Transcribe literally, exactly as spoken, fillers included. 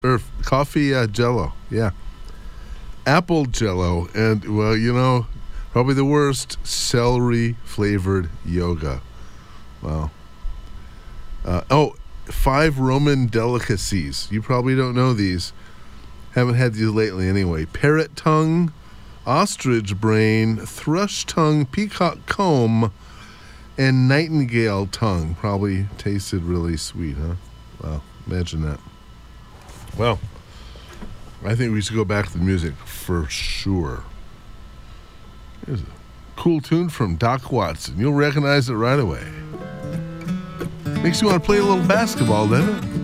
Or coffee uh, jello, yeah. Apple jello, and, well, you know, probably the worst, celery-flavored yoga. Wow. Uh, oh, five Roman delicacies. You probably don't know these. Haven't had these lately anyway. Parrot tongue, ostrich brain, thrush tongue, peacock comb, and nightingale tongue. Probably tasted really sweet, huh? Wow, imagine that. Well, I think we should go back to the music for sure. Here's a cool tune from Doc Watson. You'll recognize it right away. Makes you want to play a little basketball, doesn't it?